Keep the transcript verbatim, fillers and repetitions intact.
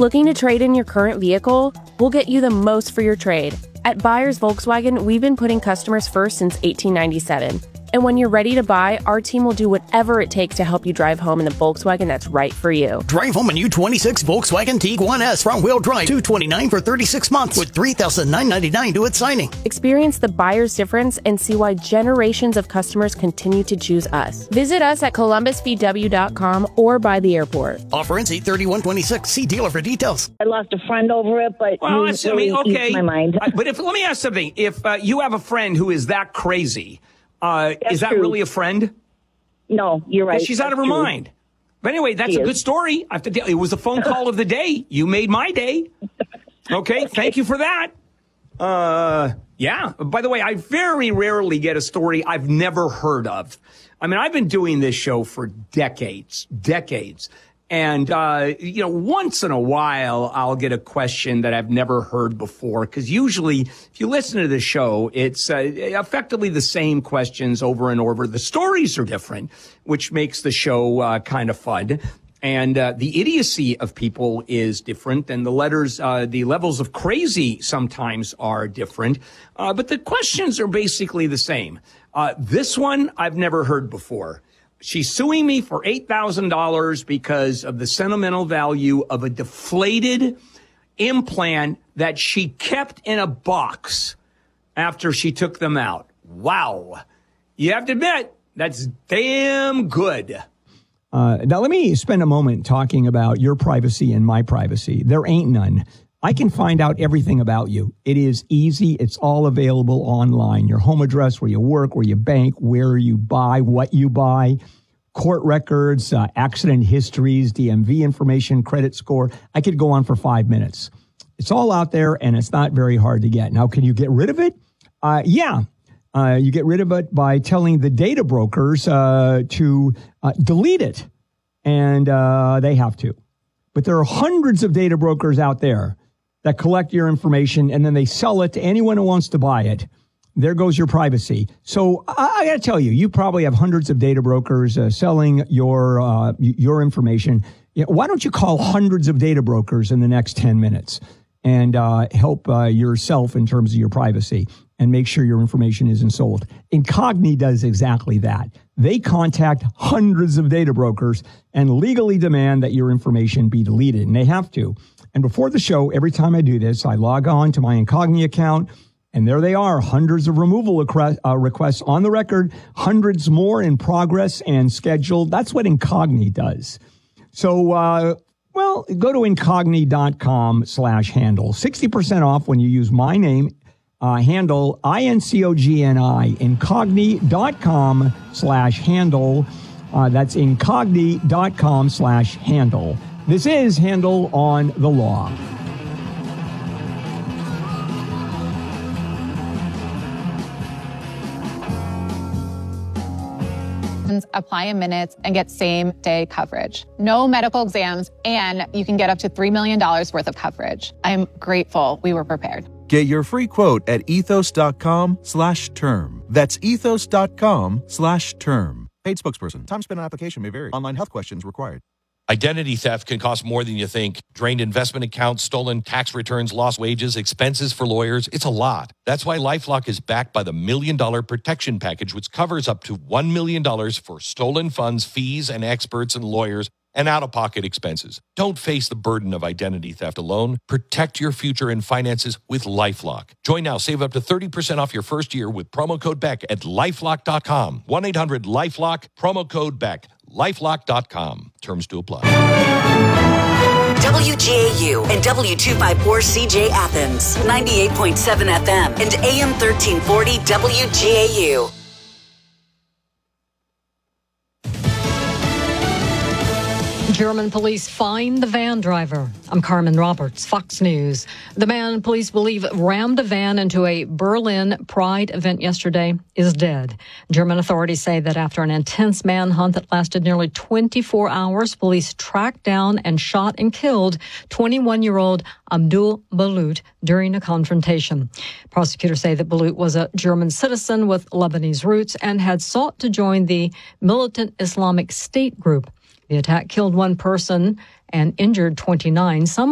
Looking to trade in your current vehicle? We'll get you the most for your trade. At Buyers Volkswagen, we've been putting customers first since eighteen ninety-seven. And when you're ready to buy, our team will do whatever it takes to help you drive home in the Volkswagen that's right for you. Drive home a new twenty-six Volkswagen Tiguan S front-wheel drive, two hundred twenty-nine dollars for thirty-six months with three thousand nine hundred ninety-nine dollars due at signing. Experience the buyer's difference and see why generations of customers continue to choose us. Visit us at columbus v w dot com or by the airport. Offer ends eight thirty-one twenty-six. See dealer for details. I lost a friend over it, but well, it really I mean, okay. eats my mind. Uh, but if let me ask something: if uh, you have a friend who is that crazy. Uh, is that true. really a friend? No, you're right. She's that's out of her true. mind. But anyway, that's she a is. good story. I have to tell, it was a phone call of the day. You made my day. Okay, thank you for that. Uh, yeah. By the way, I very rarely get a story I've never heard of. I mean, I've been doing this show for decades, decades. And, uh, you know, once in a while, I'll get a question that I've never heard before. Because usually, if you listen to the show, it's uh, effectively the same questions over and over. The stories are different, which makes the show uh, kind of fun. And uh, the idiocy of people is different. And the letters, uh, the levels of crazy sometimes are different. Uh, but the questions are basically the same. Uh, this one, I've never heard before. She's suing me for eight thousand dollars because of the sentimental value of a deflated implant that she kept in a box after she took them out. Wow. You have to admit, that's damn good. Uh, now, let me spend a moment talking about your privacy and my privacy. There ain't none. I can find out everything about you. It is easy. It's all available online. Your home address, where you work, where you bank, where you buy, what you buy, court records, uh, accident histories, D M V information, credit score. I could go on for five minutes. It's all out there, and it's not very hard to get. Now, can you get rid of it? Uh, yeah. Uh, you get rid of it by telling the data brokers uh, to uh, delete it, and uh, they have to. But there are hundreds of data brokers out there that collect your information, and then they sell it to anyone who wants to buy it. There goes your privacy. So I, I got to tell you, you probably have hundreds of data brokers uh, selling your uh, your information. You know, why don't you call hundreds of data brokers in the next ten minutes and uh, help uh, yourself in terms of your privacy and make sure your information isn't sold? Incogni does exactly that. They contact hundreds of data brokers and legally demand that your information be deleted, and they have to. And before the show, every time I do this, I log on to my Incogni account, and there they are, hundreds of removal request, uh, requests on the record, hundreds more in progress and scheduled. That's what Incogni does. So, uh, well, go to incogni.com slash handle. sixty percent off when you use my name, uh, handle, I N C O G N I, incogni.com slash handle. Uh, that's incogni.com slash handle. This is Handle on the Law. Apply in minutes and get same-day coverage. No medical exams, and you can get up to three million dollars worth of coverage. I'm grateful we were prepared. Get your free quote at ethos.com slash term. That's ethos.com slash term. Paid spokesperson. Time spent on application may vary. Online health questions required. Identity theft can cost more than you think. Drained investment accounts, stolen tax returns, lost wages, expenses for lawyers. It's a lot. That's why LifeLock is backed by the Million Dollar Protection Package, which covers up to one million dollars for stolen funds, fees, and experts and lawyers, and out-of-pocket expenses. Don't face the burden of identity theft alone. Protect your future and finances with LifeLock. Join now. Save up to thirty percent off your first year with promo code Beck at lifelock dot com. one eight hundred lifelock, promo code Beck. lifelock dot com. Terms to apply. W G A U and W two fifty-four C J Athens, ninety-eight point seven F M and A M thirteen forty W G A U. German police find the van driver. I'm Carmen Roberts, Fox News. The man police believe rammed a van into a Berlin Pride event yesterday is dead. German authorities say that after an intense manhunt that lasted nearly twenty-four hours, police tracked down and shot and killed twenty-one-year-old Abdul Balut during a confrontation. Prosecutors say that Balut was a German citizen with Lebanese roots and had sought to join the militant Islamic State group. The attack killed one person and injured twenty-nine. Some